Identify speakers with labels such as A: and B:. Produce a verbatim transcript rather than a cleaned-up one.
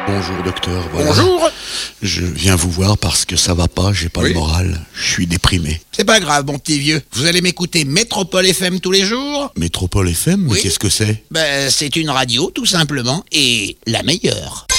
A: Bonjour docteur, voilà.
B: Bonjour.
A: Je viens vous voir parce que ça va pas, j'ai pas
B: Oui.
A: le moral, je suis déprimé.
B: C'est pas grave, mon petit vieux. Vous allez m'écouter Métropole F M tous les jours?
A: Métropole F M, mais
B: Oui.
A: qu'est-ce que c'est?
B: Ben, c'est une radio, tout simplement, et la meilleure.